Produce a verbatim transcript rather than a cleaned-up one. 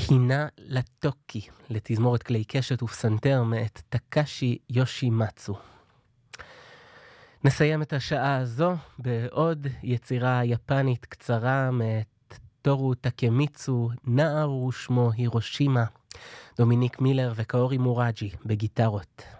קינה לטוקי, לתזמורת כלי קשת ופסנתר מאת טקאשי יושימצו. נסיים את השעה הזו בעוד יצירה יפנית קצרה מאת טורו טקמיצו, נער ושמו הירושימה, דומיניק מילר וקאורי מוראג'י בגיטרות.